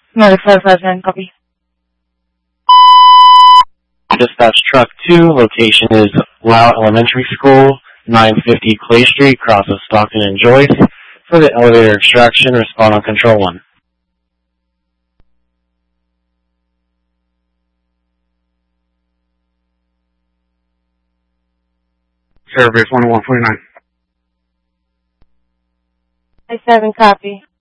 9457, copy. Dispatch Truck 2, location is Lau Elementary School, 950 Clay Street, cross of Stockton and Joyce. For the elevator extraction, respond on Control 1. Service 10149. 57, copy.